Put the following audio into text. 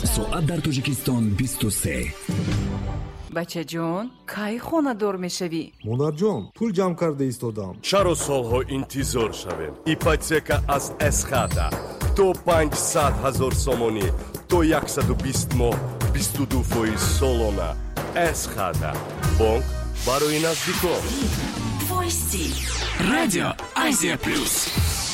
соат дар Тоҷикистон 23. бачаҷон, кай хонадор мешавӣ? монарҷон, пул ҷамъ карда истодам. чаро солҳо интизор шавем? ипотека аз эсхата то 500,000 сомонӣ то 120 моҳ 22% солона. эсхата бонк барои наздикон. Радио Азия Плюс.